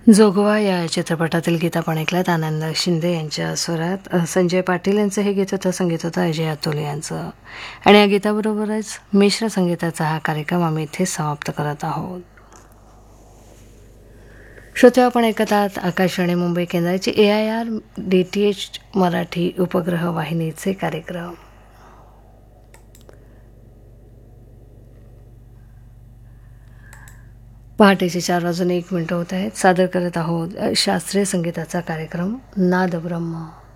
जोगवा या चित्रपटातील गीत आपण ऐकल्यात आनंद शिंदे यांच्या स्वरात. संजय पाटील यांचं हे गीत होतं, संगीत होतं अजय अतुल यांचं. आणि या गीताबरोबरच मिश्र संगीताचा हा कार्यक्रम आम्ही इथे समाप्त करत आहोत. श्रोते, आपण ऐकत आहात आकाशवाणी मुंबई केंद्राची AIR DTH मराठी उपग्रह वाहिनीचे कार्यक्रम. पहाटेचे 4:01 होत आहेत. सादर करत आहोत शास्त्रीय संगीताचा कार्यक्रम नाद ब्रह्म.